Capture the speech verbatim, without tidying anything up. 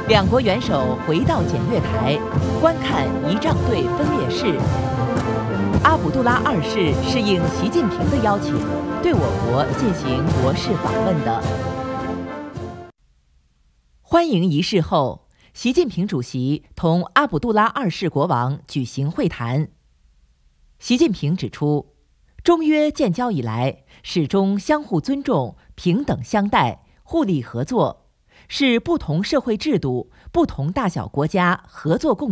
两国元首回到检阅台，观看仪仗队分列式。阿卜杜拉二世是应习近平的邀请，对我国进行国事访问的。欢迎仪式后，习近平主席同阿卜杜拉二世国王举行会谈。习近平指出，中约建交以来，始终相互尊重、平等相待、互利合作，是不同社会制度、不同大小国家合作共